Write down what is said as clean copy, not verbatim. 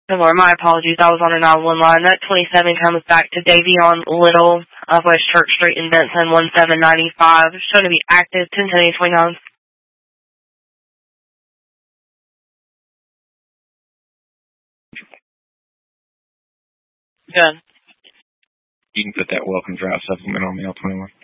Oh, Lord, my apologies. I was on a 911 line. That 27 comes back to Davion Little of West Church Street in Benson, 1795. Shown to be active, 10-10-29. Good. You can put that welcome drive supplement on mail 21.